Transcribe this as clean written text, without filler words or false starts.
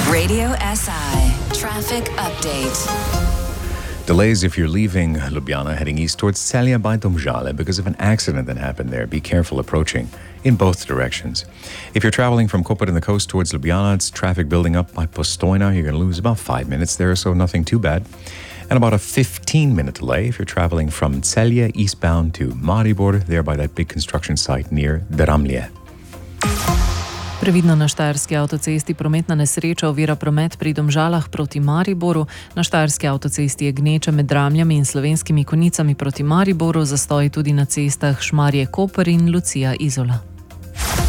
Radio SI Traffic Update. Delays if you're leaving Ljubljana heading east towards Celje by Domžale because of an accident that happened there. Be careful approaching in both directions. If you're traveling from Koper in the coast towards Ljubljana, it's traffic building up by Postojna. You're going to lose about 5 minutes there, so nothing too bad. And about a 15-minute delay if you're traveling from Celje eastbound to Maribor, there by that big construction site near Dramlje. Previdno na Štajerski avtocesti prometna nesreča ovira promet pri Domžalah proti Mariboru. Na Štajerski avtocesti je gneča med Dramljami in Slovenskimi Konjicami proti Mariboru, zastoji tudi na cestah Šmarje-Koper in Lucija-Izola.